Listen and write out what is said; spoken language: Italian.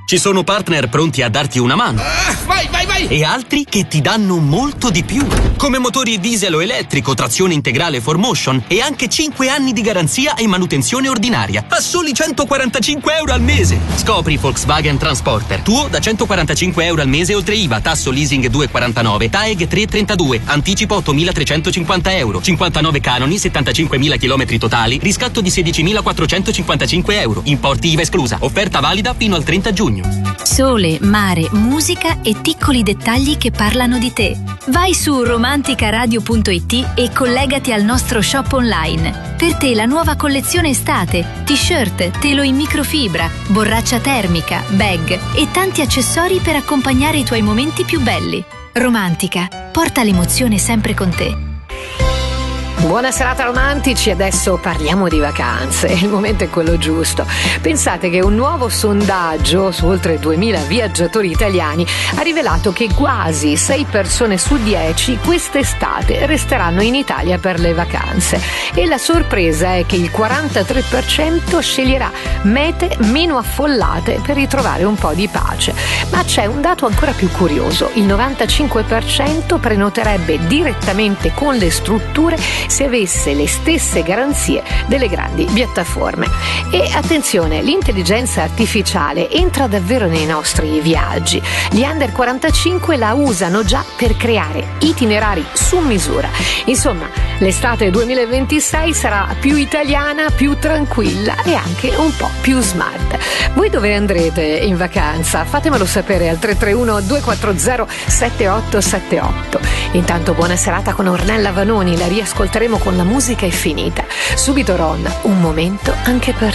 Ci sono partner pronti a darti una mano. Vai! E altri che ti danno molto di più. Come motori diesel o elettrico, trazione integrale 4Motion e anche 5 anni di garanzia e manutenzione ordinaria. A soli 145 euro al mese. Scopri Volkswagen Transporter. Tuo da 145 euro al mese oltre IVA, tasso leasing 2,49, TAEG 3,32, anticipo 8.350 euro, 59 canoni, 75.000 km totali, riscatto di 16.455 euro, importi IVA esclusa. Offerta valida fino al 30 giugno. Sole, mare, musica e piccoli dettagli che parlano di te. Vai su romanticaradio.it e collegati al nostro shop online. Per te la nuova collezione estate, t-shirt, telo in microfibra, borraccia termica, bag e tanti accessori per accompagnare i tuoi momenti più belli. Romantica, porta l'emozione sempre con te. Buona serata romantici, adesso parliamo di vacanze, il momento è quello giusto. Pensate che un nuovo sondaggio su oltre 2000 viaggiatori italiani ha rivelato che quasi 6 persone su 10 quest'estate resteranno in Italia per le vacanze e la sorpresa è che il 43% sceglierà mete meno affollate per ritrovare un po' di pace. Ma c'è un dato ancora più curioso, il 95% prenoterebbe direttamente con le strutture se avesse le stesse garanzie delle grandi piattaforme. E attenzione, l'intelligenza artificiale entra davvero nei nostri viaggi. Gli under 45 la usano già per creare itinerari su misura. Insomma, l'estate 2026 sarà più italiana, più tranquilla e anche un po' più smart. Voi dove andrete in vacanza? Fatemelo sapere al 331 240 7878. Intanto buona serata con Ornella Vanoni, la riascolteremo con La musica è finita. Subito Ron, un momento anche per